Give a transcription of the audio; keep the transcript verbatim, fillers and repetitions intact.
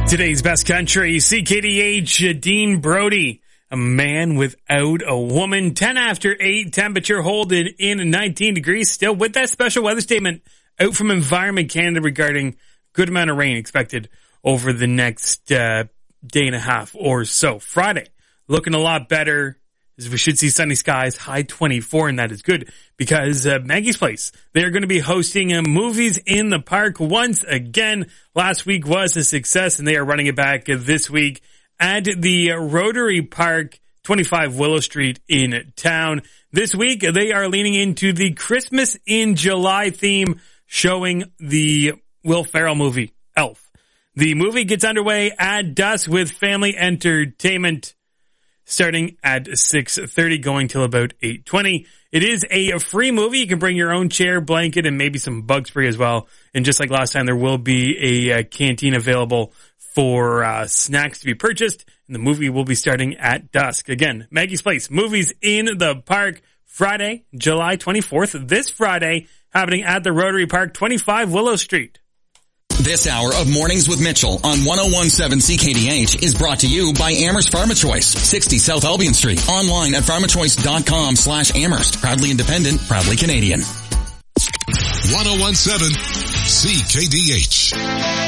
Today's best country, C K D H, Dean Brody, a man without a woman. ten after eight, temperature holding in nineteen degrees, still with that special weather statement out from Environment Canada regarding good amount of rain expected over the next uh, day and a half or so. Friday, looking a lot better. As we should see sunny skies, high twenty-four, and that is good because uh, Maggie's Place, they're going to be hosting uh, Movies in the Park once again. Last week was a success, and they are running it back uh, this week at the Rotary Park, twenty-five Willow Street in town. This week, they are leaning into the Christmas in July theme, showing the Will Ferrell movie, Elf. The movie gets underway at dusk with family entertainment starting at six thirty, going till about eight twenty. It is a free movie. You can bring your own chair, blanket, and maybe some bug spray as well. And just like last time, there will be a, a canteen available for uh, snacks to be purchased. And the movie will be starting at dusk. Again, Maggie's Place, Movies in the Park, Friday, July twenty-fourth. This Friday, happening at the Rotary Park, twenty-five Willow Street. This hour of Mornings with Mitchell on one oh one point seven C K D H is brought to you by Amherst Pharmachoice, sixty South Albion Street. Online at pharmachoice.com slash Amherst. Proudly independent, proudly Canadian. one oh one point seven C K D H.